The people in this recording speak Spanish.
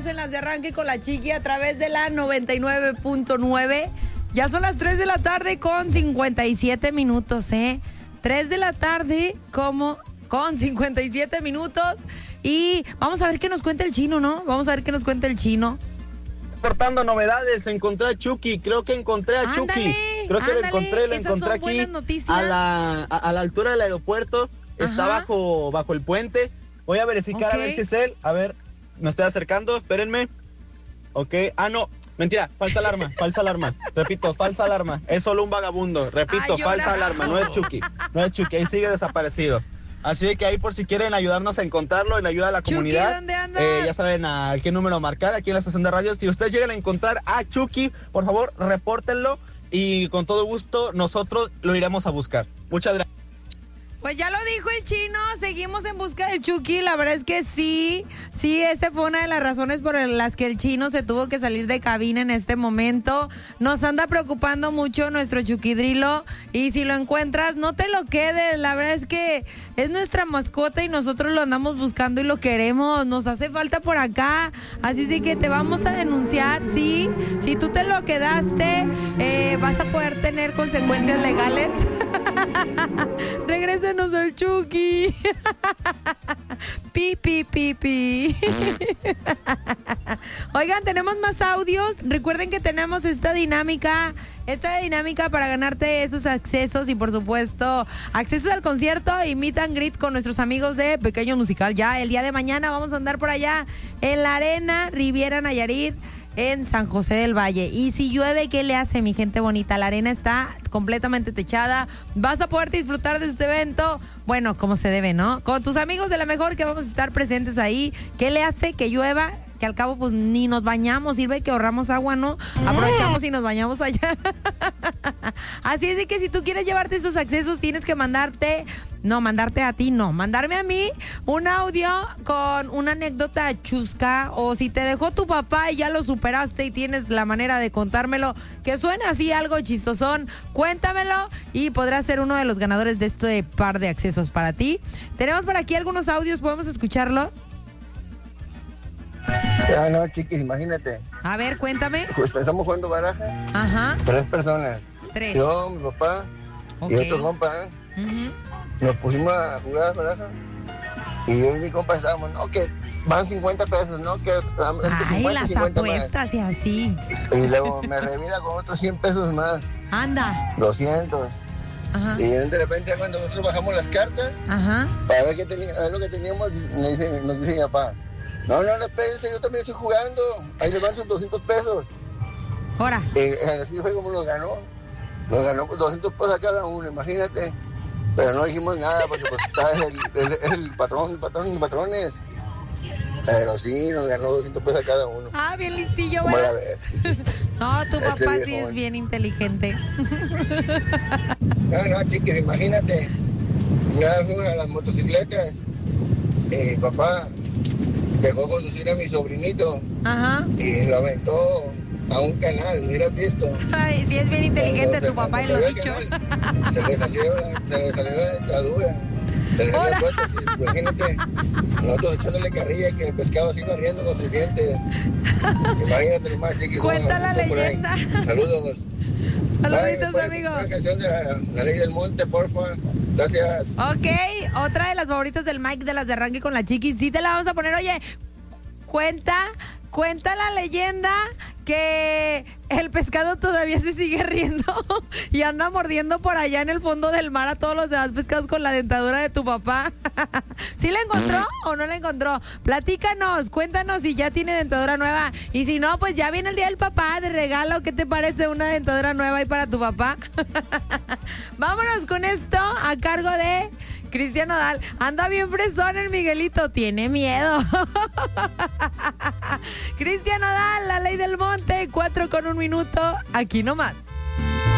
en las de Arranque con la Chiqui a través de la 99.9. Ya son las 3 de la tarde con 57 minutos, ¿eh? 3 de la tarde con 57 minutos. Y vamos a ver qué nos cuenta el chino, ¿no? Vamos a ver qué nos cuenta el chino. Portando novedades, encontré a Chucky, creo que encontré a Chucky. Creo que lo encontré aquí a la altura del aeropuerto. Ajá. Está bajo el puente. Voy a verificar a ver si es él. A ver, me estoy acercando, espérenme. Ok, no, mentira, falsa alarma. Repito, falsa alarma. Es solo un vagabundo. Repito, falsa alarma, no es Chucky, ahí sigue desaparecido. Así que ahí por si quieren ayudarnos a encontrarlo, en ayuda a la comunidad. ¿Dónde anda? Ya saben a qué número marcar aquí en la estación de radio. Si ustedes llegan a encontrar a Chucky, por favor, repórtenlo y con todo gusto nosotros lo iremos a buscar. Muchas gracias. Pues ya lo dijo el chino, seguimos en busca del Chucky, la verdad es que sí, esa fue una de las razones por las que el chino se tuvo que salir de cabina en este momento. Nos anda preocupando mucho nuestro Chuquidrilo y si lo encuentras, no te lo quedes, la verdad es que es nuestra mascota y nosotros lo andamos buscando y lo queremos, nos hace falta por acá, así es de que te vamos a denunciar, sí, si tú te lo quedaste, vas a poder tener consecuencias legales. Regrésenos al Chucky. Pi. Oigan, tenemos más audios. Recuerden que tenemos esta dinámica para ganarte esos accesos y por supuesto accesos al concierto y meet and greet con nuestros amigos de Pequeño Musical. Ya el día de mañana vamos a andar por allá en la Arena Riviera Nayarit, en San José del Valle. Y si llueve, ¿qué le hace, mi gente bonita? La arena está completamente techada. Vas a poder disfrutar de este evento, bueno, como se debe, ¿no? Con tus amigos de La Mejor, que vamos a estar presentes ahí. ¿Qué le hace que llueva? Que al cabo pues ni nos bañamos, sirve que ahorramos agua, ¿no? Aprovechamos y nos bañamos allá. Así es de que si tú quieres llevarte esos accesos, tienes que mandarme a mí un audio con una anécdota chusca, o si te dejó tu papá y ya lo superaste y tienes la manera de contármelo, que suena así algo chistosón, cuéntamelo y podrás ser uno de los ganadores de este par de accesos para ti. Tenemos por aquí algunos audios, ¿podemos escucharlo? No, chiquis, imagínate. A ver, cuéntame. Pues estamos jugando baraja. Ajá. 3 personas. 3. Yo, mi papá y otro compa. Nos pusimos a jugar baraja. Y yo y mi compa estábamos, no, que van 50 pesos, no, que entre 50 las 50 apuestas más. Y así. Y luego me revira con otros 100 pesos más. Anda. 200. Ajá. Y de repente cuando nosotros bajamos las cartas, ajá, para ver a ver lo que teníamos, nos dice mi papá, no, espérense, yo también estoy jugando, ahí le van sus 200 pesos. Ahora. Así fue como nos ganó pues 200 pesos a cada uno, imagínate. Pero no dijimos nada porque pues está el patrones. Pero sí, nos ganó 200 pesos a cada uno. Ah, bien listillo, ¿Cómo güey. la ves? No, tu papá sí es bien inteligente. No, chiquis, imagínate. Una vez fuimos a las motocicletas. Papá dejó conducir a mi sobrinito. Ajá. Y lo aventó a un canal, hubieras visto. Ay, sí es bien inteligente tu papá y lo dicho. Se le salió la dentadura. Se le salió la puerta, imagínate. Nosotros echándole carrilla que el pescado se iba riendo con sus dientes. Imagínate nomás, chiquis. Cuenta la leyenda. Saludos. Saluditos, amigo. Una canción de la Ley del Monte, porfa. Gracias. Ok, otra de las favoritas del Mike de las de Arranque con la Chiqui. Sí te la vamos a poner. Oye, cuenta la leyenda que el pescado todavía se sigue riendo y anda mordiendo por allá en el fondo del mar a todos los demás pescados con la dentadura de tu papá. ¿Sí la encontró o no la encontró? Platícanos, cuéntanos si ya tiene dentadura nueva. Y si no, pues ya viene el día del papá de regalo. ¿Qué te parece una dentadura nueva ahí para tu papá? Vámonos con esto a cargo de Cristian Nodal. Anda bien fresón el Miguelito, tiene miedo. Cristian Nodal, La Ley del Monte, 4 con 1 minuto, aquí nomás.